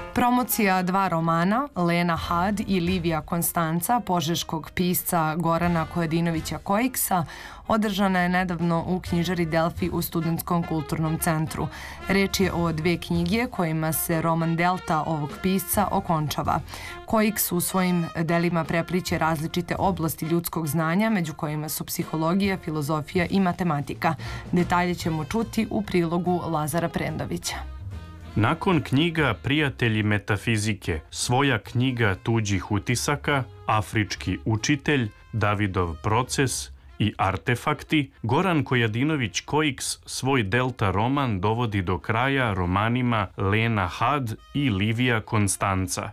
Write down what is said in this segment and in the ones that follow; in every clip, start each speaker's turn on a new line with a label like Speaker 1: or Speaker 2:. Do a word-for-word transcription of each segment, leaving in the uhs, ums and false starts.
Speaker 1: Promocija dva romana, Lena Had i Livija Konstanca, požeškog pisca Gorana Kojadinovića Kojiksa, održana je nedavno u knjižari Delfi u Studentskom kulturnom centru. Reč je o dve knjige kojima se roman Delta ovog pisca okončava. Kojiks u svojim delima prepliće različite oblasti ljudskog znanja, među kojima su psihologija, filozofija i matematika. Detalje ćemo čuti u prilogu Lazara Prendovića.
Speaker 2: Nakon knjiga Prijatelji metafizike, Svoja knjiga tuđih utisaka, Afrički učitelj, Davidov proces i Artefakti, Goran Kojadinović Kojiks svoj Delta roman dovodi do kraja romanima Lena Had i Livija Konstanca.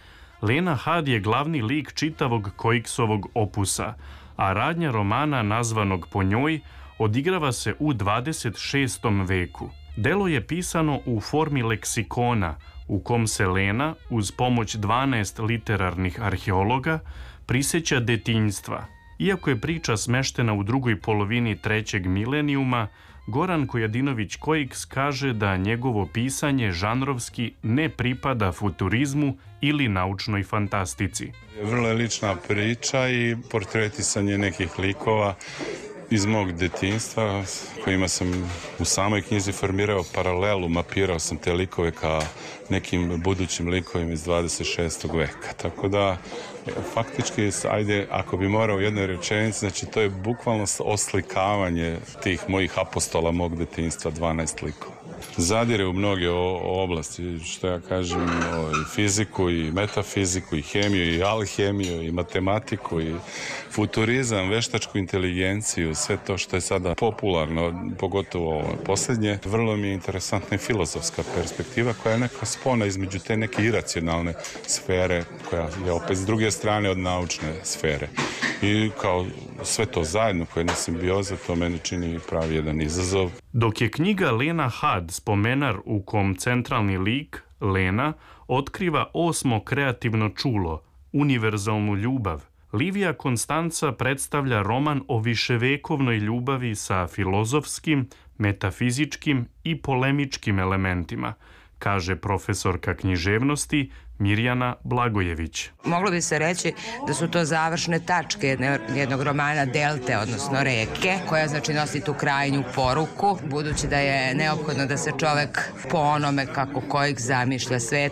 Speaker 2: Lena Had je glavni lik čitavog Kojiksovog opusa, a radnja romana nazvanog po njoj odigrava se u dvadeset šestom veku. Delo je pisano u formi leksikona, u kom se Lena, uz pomoć dvanaest literarnih arheologa, priseća detinjstva. Iako je priča smeštena u drugoj polovini trećeg milenijuma, Goran Kojadinović Kojiks kaže da njegovo pisanje žanrovski ne pripada futurizmu ili naučnoj fantastici.
Speaker 3: Vrlo je lična priča i portretisanje nekih likova iz mog detinjstva, kojima sam u samoj knjizi formirao paralelu, mapirao sam te likove ka nekim budućim likovima iz dvadeset šestog veka. Tako da, faktički, ajde, ako bi morao u jednoj rečenici, znači to je bukvalno oslikavanje tih mojih apostola mog detinjstva, dvanaest likova. Zadire u mnoge oblasti, što ja kažem, i fiziku, i metafiziku, i hemiju, i alhemiju, i matematiku, i futurizam, veštačku inteligenciju, sve to što je sada popularno, pogotovo ovo posljednje. Vrlo mi je interesantna i filozofska perspektiva koja je neka spona između te neke iracionalne sfere, koja je opet s druge strane od naučne sfere. I kao sve to zajedno, koja je jedna simbioza, to meni čini pravi jedan izazov.
Speaker 2: Dok je knjiga Lena Had spomenar u kom centralni lik, Lena, otkriva osmo kreativno čulo, univerzalnu ljubav, Livija Konstanca predstavlja roman o viševekovnoj ljubavi sa filozofskim, metafizičkim i polemičkim elementima, kaže profesorka književnosti Mirjana Blagojević.
Speaker 4: Moglo bi se reći da su to završne tačke jedne, jednog romana Delte, odnosno reke, koja znači nosi tu krajnju poruku, budući da je neophodno da se čovek po onome kako Kojiks zamišlja svet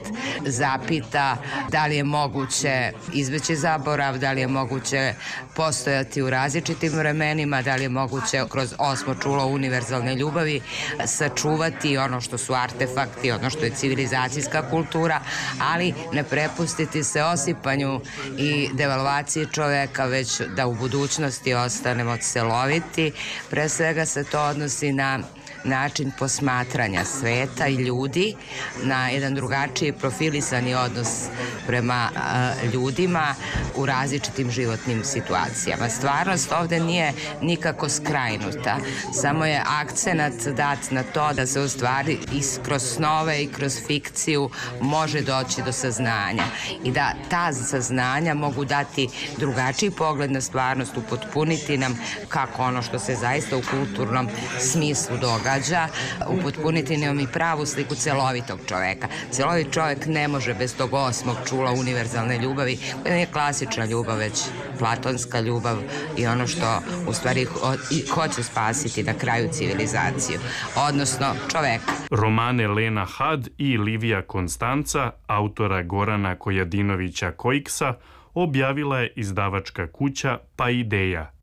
Speaker 4: zapita da li je moguće izbeći zaborav, da li je moguće postojati u različitim vremenima, da li je moguće kroz osmo čulo univerzalne ljubavi sačuvati ono što su artefakti, ono što je civilizacijska kultura, ali ne prepustiti se osipanju i devalvaciji čoveka, već da u budućnosti ostanemo celoviti. Pre svega se to odnosi na način posmatranja sveta i ljudi, na jedan drugačiji profilisani odnos prema uh, ljudima u različitim životnim situacijama. Stvarnost ovde nije nikako skrajnuta, samo je akcenat dat na to da se u stvari i kroz snove i kroz fikciju može doći do saznanja i da ta saznanja mogu dati drugačiji pogled na stvarnost, upotpuniti nam kako ono što se zaista u kulturnom smislu događa, upotpuniti nam i pravu sliku celovitog čoveka. Celovit čovek ne može bez tog osmog čula univerzalne ljubavi, koja nije klasična ljubav, već platonska ljubav i ono što u stvari hoće spasiti na kraju civilizaciju, odnosno čoveka.
Speaker 2: Romane Lena Had i Livija Konstanca, autora Gorana Kojadinovića Kojiksa, objavila je izdavačka kuća Paideia.